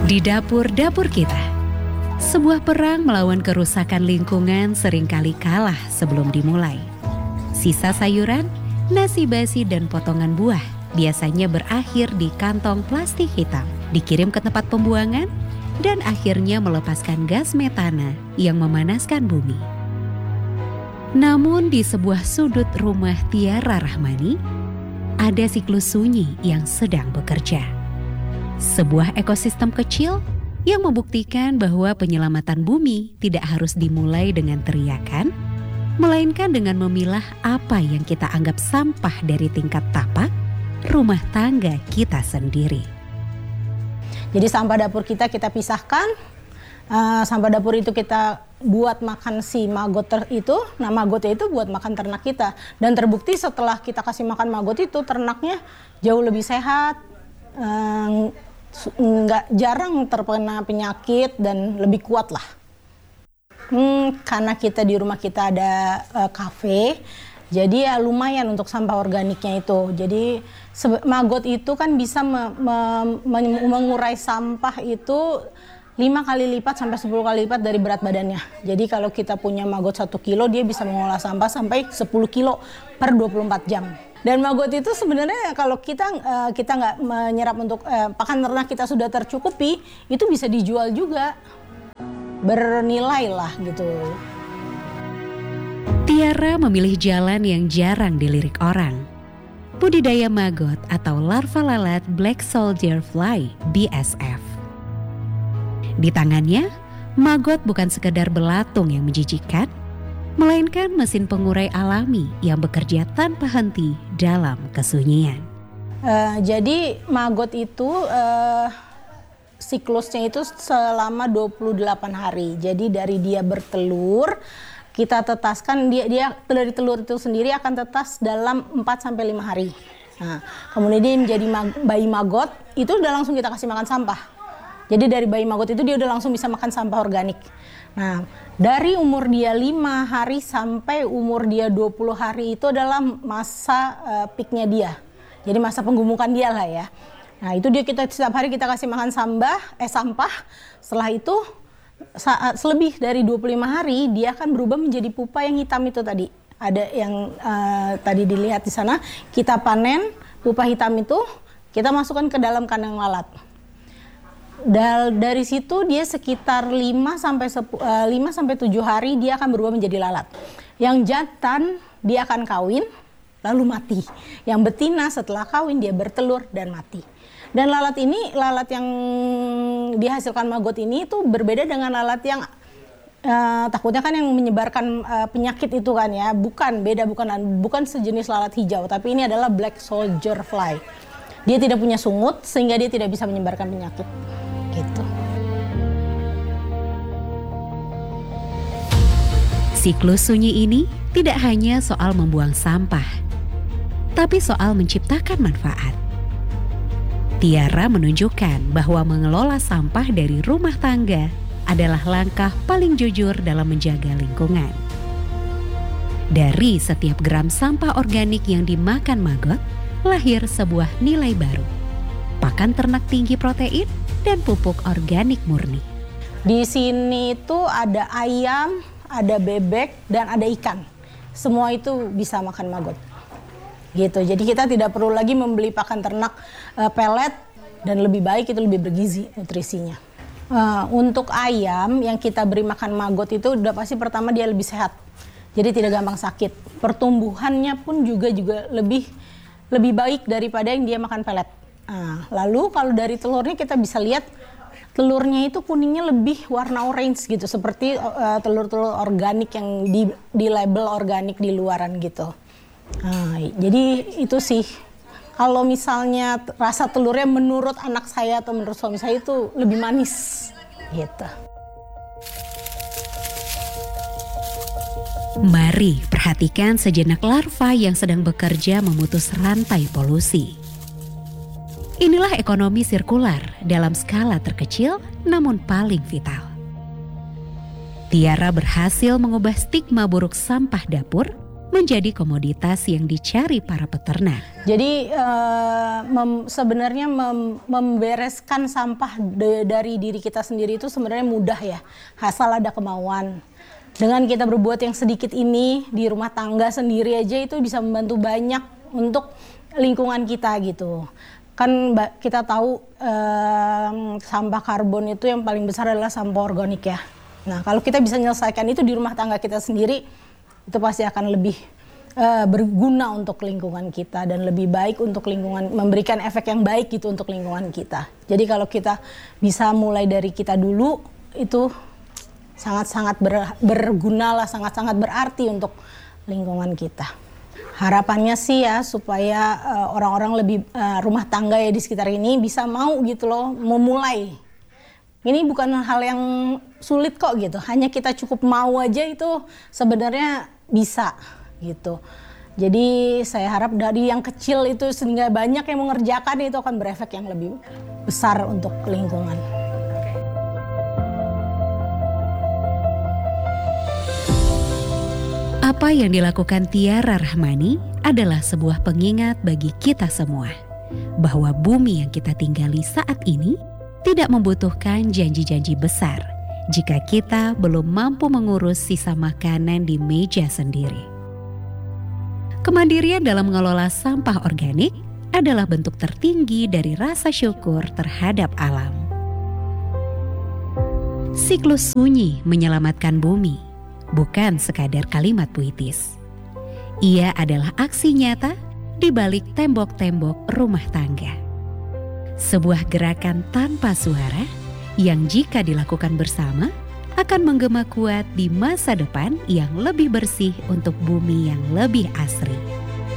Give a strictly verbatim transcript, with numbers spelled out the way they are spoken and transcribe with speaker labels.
Speaker 1: Di dapur-dapur kita, sebuah perang melawan kerusakan lingkungan seringkali kalah sebelum dimulai. Sisa sayuran, nasi basi dan potongan buah biasanya berakhir di kantong plastik hitam, dikirim ke tempat pembuangan, dan akhirnya melepaskan gas metana yang memanaskan bumi. Namun di sebuah sudut rumah Tiara Rahmani, ada siklus sunyi yang sedang bekerja. Sebuah ekosistem kecil yang membuktikan bahwa penyelamatan bumi tidak harus dimulai dengan teriakan, melainkan dengan memilah apa yang kita anggap sampah dari tingkat tapak rumah tangga kita sendiri.
Speaker 2: Jadi sampah dapur kita kita pisahkan, uh, sampah dapur itu kita buat makan si maggot ter itu, nah maggotnya itu buat makan ternak kita. Dan terbukti setelah kita kasih makan maggot itu, ternaknya jauh lebih sehat, uh, nggak jarang terkena penyakit dan lebih kuat lah. Hmm, karena kita di rumah kita ada uh, kafe, jadi ya lumayan untuk sampah organiknya itu. Jadi maggot itu kan bisa me, me, me, mengurai sampah itu lima kali lipat sampai sepuluh kali lipat dari berat badannya. Jadi kalau kita punya maggot satu kilo, dia bisa mengolah sampah sampai sepuluh kilo per dua puluh empat jam. Dan maggot itu sebenarnya kalau kita uh, kita nggak menyerap untuk uh, pakan ternak kita sudah tercukupi, itu bisa dijual juga, bernilai lah gitu.
Speaker 1: Tiara memilih jalan yang jarang dilirik orang. Budidaya maggot atau larva lalat Black Soldier Fly B S F. Di tangannya, maggot bukan sekedar belatung yang menjijikkan, melainkan mesin pengurai alami yang bekerja tanpa henti dalam kesunyian.
Speaker 2: Uh, jadi maggot itu uh, siklusnya itu selama dua puluh delapan hari. Jadi dari dia bertelur, kita tetaskan, dia dia dari telur itu sendiri akan tetas dalam empat sampai lima hari. Nah, kemudian dia menjadi mag, bayi maggot, itu udah langsung kita kasih makan sampah. Jadi dari bayi maggot itu dia udah langsung bisa makan sampah organik. Nah, dari umur dia lima hari sampai umur dia dua puluh hari itu adalah masa uh, peaknya dia. Jadi masa penggumukan dia lah ya. Nah, itu dia kita setiap hari kita kasih makan sampah, eh sampah. Setelah itu saat selebih dari dua puluh lima hari dia akan berubah menjadi pupa yang hitam itu tadi. Ada yang uh, tadi dilihat di sana, kita panen pupa hitam itu, kita masukkan ke dalam kandang lalat. Dari situ dia sekitar lima sampai tujuh hari dia akan berubah menjadi lalat. Yang jantan dia akan kawin lalu mati. Yang betina setelah kawin dia bertelur dan mati. Dan lalat ini, lalat yang dihasilkan maggot ini itu berbeda dengan lalat yang uh, takutnya kan yang menyebarkan uh, penyakit itu kan ya. Bukan, beda bukan bukan sejenis lalat hijau, tapi ini adalah Black Soldier Fly. Dia tidak punya sungut sehingga dia tidak bisa menyebarkan penyakit. Gitu.
Speaker 1: Siklus sunyi ini tidak hanya soal membuang sampah, tapi soal menciptakan manfaat. Tiara menunjukkan bahwa mengelola sampah dari rumah tangga adalah langkah paling jujur dalam menjaga lingkungan. Dari setiap gram sampah organik yang dimakan maggot, lahir sebuah nilai baru. Pakan ternak tinggi protein dan pupuk organik murni.
Speaker 2: Di sini itu ada ayam, ada bebek, dan ada ikan. Semua itu bisa makan maggot. Gitu. Jadi kita tidak perlu lagi membeli pakan ternak uh, pelet, dan lebih baik itu lebih bergizi nutrisinya. Uh, untuk ayam yang kita beri makan maggot itu udah pasti pertama dia lebih sehat. Jadi tidak gampang sakit. Pertumbuhannya pun juga juga lebih lebih baik daripada yang dia makan pelet. Nah, lalu kalau dari telurnya kita bisa lihat telurnya itu kuningnya lebih warna orange gitu, seperti uh, telur-telur organik yang di, di label organik di luaran gitu. Nah, jadi itu sih, kalau misalnya rasa telurnya menurut anak saya atau menurut suami saya itu lebih manis gitu.
Speaker 1: Mari perhatikan sejenak larva yang sedang bekerja memutus rantai polusi. Inilah ekonomi sirkular dalam skala terkecil namun paling vital. Tiara berhasil mengubah stigma buruk sampah dapur menjadi komoditas yang dicari para peternak.
Speaker 2: Jadi uh, mem, sebenarnya mem, membereskan sampah de, dari diri kita sendiri itu sebenarnya mudah ya, asal ada kemauan. Dengan kita berbuat yang sedikit ini di rumah tangga sendiri aja itu bisa membantu banyak untuk lingkungan kita gitu. Kan kita tahu uh, sampah karbon itu yang paling besar adalah sampah organik ya. Nah kalau kita bisa menyelesaikan itu di rumah tangga kita sendiri, itu pasti akan lebih uh, berguna untuk lingkungan kita dan lebih baik untuk lingkungan, memberikan efek yang baik gitu untuk lingkungan kita. Jadi kalau kita bisa mulai dari kita dulu, itu sangat-sangat ber, berguna lah, sangat-sangat berarti untuk lingkungan kita. Harapannya sih ya supaya uh, orang-orang lebih uh, rumah tangga ya di sekitar ini bisa mau gitu loh, memulai. Ini bukan hal yang sulit kok gitu, hanya kita cukup mau aja itu sebenarnya bisa gitu. Jadi saya harap dari yang kecil itu sehingga banyak yang mengerjakan itu akan berefek yang lebih besar untuk lingkungan.
Speaker 1: Apa yang dilakukan Tiara Rahmani adalah sebuah pengingat bagi kita semua bahwa bumi yang kita tinggali saat ini tidak membutuhkan janji-janji besar jika kita belum mampu mengurus sisa makanan di meja sendiri. Kemandirian dalam mengelola sampah organik adalah bentuk tertinggi dari rasa syukur terhadap alam. Siklus sunyi menyelamatkan bumi, bukan sekadar kalimat puitis. Ia adalah aksi nyata di balik tembok-tembok rumah tangga. Sebuah gerakan tanpa suara yang jika dilakukan bersama akan menggema kuat di masa depan yang lebih bersih untuk bumi yang lebih asri.